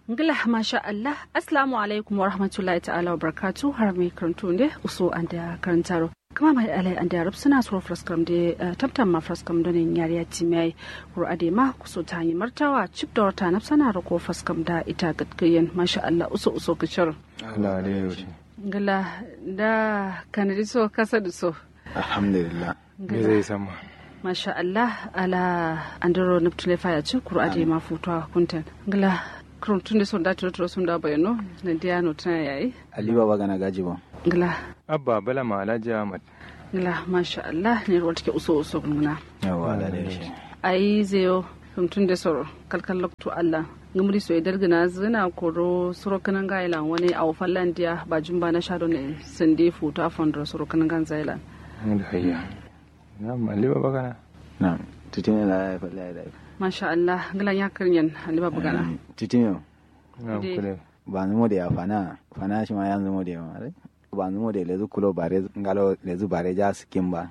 ngila masha Allah assalamu alaikum wa rahmatullahi ta'ala wa barakatuh har mai karanto ne uso an da karantaro kuma mai alai an da rab suna so fraskam da tabtan ma fraskam da ne yariya timai qur'ade ma kuso ta yi martawa chip da wata na sana rako fraskam da ita gatkayen masha Allah uso kishir Allah alaihi ngila da kanadi so kasa da so alhamdulillah me zai sama masha Allah ala andaro nuptule fa ya ci qur'ade ma futuwa kuntan ngila tun da son da turo sun da bayano na diano tana yayi Ali baba gana gaji ba ngla abba bala ma alhaji ahmad ngla masha Allah ne ruwa take uso guna yawa Allah da shi ai zeyo tun da soro kalkal lokto Allah ngumri so dargana zina koro soro kanan gailan wani a Fallandia ba jumba na shado ne sande futa fondro soro kanan gan zailan hayya na Ali baba gana na tutine la ya falla da masha Allah ngla ya karyan Ali baba gana tutine na kule ba mu da ya fana shi ma yanzu mu da ya ba mu da lezu kulo bare ngalo lezu bare ja skin ba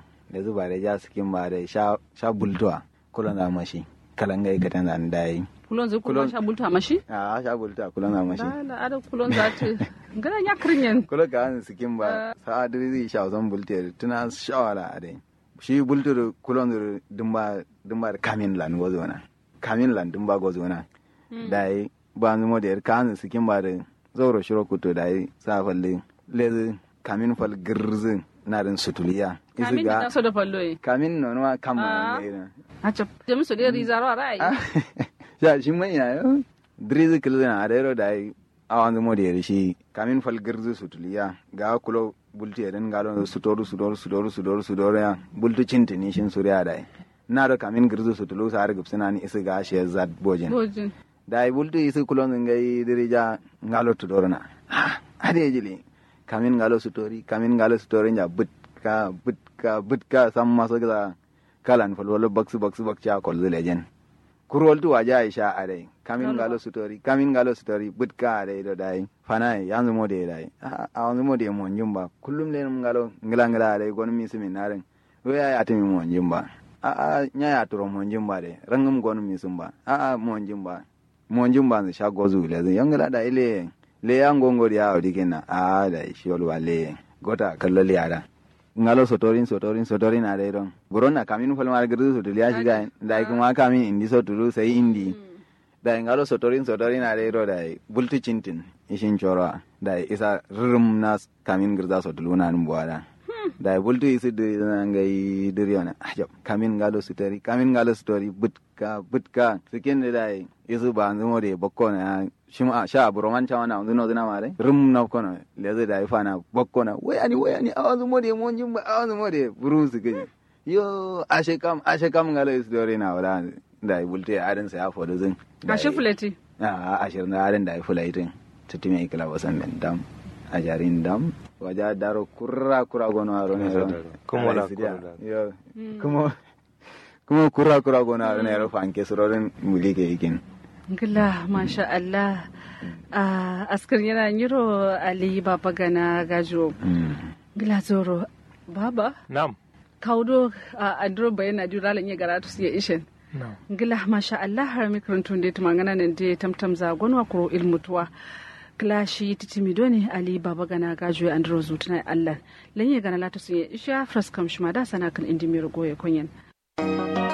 da sha bultoa kulo na mashi kalanga ikatan da ndai kulon zai kulon sha bulta mashi sha bulta kulon na mashi la ada kulon za ta ngala ya karyan kulo ka an skin ba sa adiri sha zan bulte tuna shawara ade shi bultur kulon dumba kamin lan gozona dumba gozona dai ba mu da kan skin ba da zauro shiro kuto dai sa falle lezi kamin fal girzi na rin sutuliya kamin da so da fallo kamin no ma kama ne a ce jami so da rizaro rai ya shi mai ya drizi kilzina a dairo dai awan mo da shi kamin fal girzi sutuliya ga kulo bulti eden galo sutoru ya bultu cintini shin suriya dai na da kamin girzi sutulu sa har gubsina ni isi ga shi zat bojin dai bultu isi kulo ngai dirija ngalo tudorna ade jili kamin ngalo sutori nya butka sam maso ga kalan falwalo baksu cha kol lejen kurol tu waja aisha ade kamin ngalo sutori butka ade do dai fana yanzu mode dai a wanzu mode mo njumba kullum le ngalo ngila ade gon mi simin naren waya ya timi mo njumba nya ya turo mo njumba de rangum gon mi sumba mo njumba ne sha gozu le yangala da ile le yango ngori ya odikena da shiol wale gota kallali yara ngalo sotorin na dai don buronna kamin fal mar girdu sotul ya shiga dai kuma kamin indi sotulu sai indi dai ngalo sotorin na dai ro dai bultu cintin ishin chora dai isa rum nas kamin girda sotulu na numbuada dai bultu isi de ngai diriona ajab kamin ngalo sotori butka sikin dai isu ba nzumo de bokkona shima sha buroman cha wana nduno dina mare rum na kono leze da ifana bokkona wayani awanzu mode monjimba awanzu mode buruzu gani yo ashe kam ngalo isdore na wala da bulte adan sa ya fodo zin ashe fuleti ashe na adan da fulaitin tutime ikla wasan men dam ajarin dam waja daro kurra gono aro ne kuma la yo kuma kurra gono aro ne ro fanke surorin mulike ikin ngila masha Allah askar yana nyiro Ali baba gana gajo ngila zoro baba na'am kaudo andro bayana jurala nya garatu siya ishen ngila masha Allah har mikrantun de tumangana nan de tamtam za gonwa kuro ilmutuwa klashi titimidoni Ali baba gana gajo andro zutuna Allah lanye gana latu siya isha fraskam shima da sana kan indimiro goye konyen